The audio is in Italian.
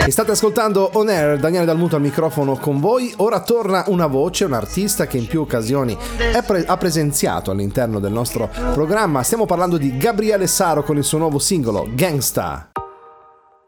State ascoltando On Air, Daniele Dalmuto al microfono con voi. Ora torna una voce, un artista che in più occasioni ha presenziato all'interno del nostro programma. Stiamo parlando di Gabriele Saro con il suo nuovo singolo Gangsta.